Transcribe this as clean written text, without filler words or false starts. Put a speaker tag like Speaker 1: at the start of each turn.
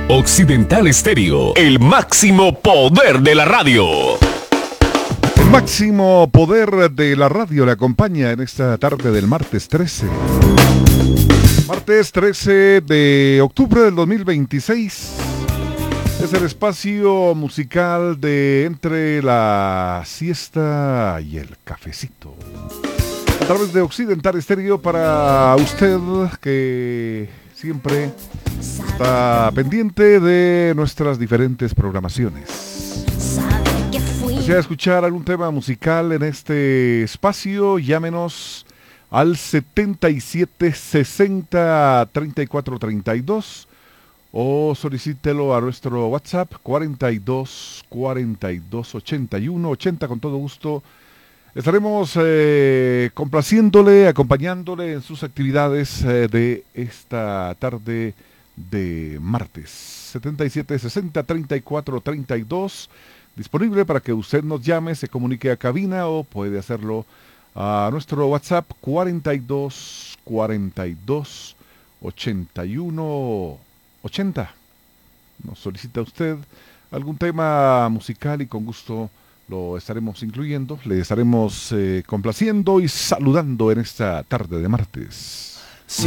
Speaker 1: Occidental Estéreo, el máximo poder de la radio.
Speaker 2: El máximo poder de la radio le acompaña en esta tarde del martes 13. Martes 13 de octubre del 2026. Es el espacio musical de entre la siesta y el cafecito. A través de Occidental Estéreo para usted que siempre está pendiente de nuestras diferentes programaciones. Desea escuchar algún tema musical en este espacio, llámenos al 77 60 34 32 o solicítelo a nuestro WhatsApp 42 42 81 80. Con todo gusto estaremos complaciéndole, acompañándole en sus actividades de esta tarde de martes. 77 60 34 32, disponible para que usted nos llame, se comunique a cabina o puede hacerlo a nuestro WhatsApp 42 42 81 80. Nos solicita usted algún tema musical y con gusto lo estaremos incluyendo, le estaremos complaciendo y saludando en esta tarde de martes.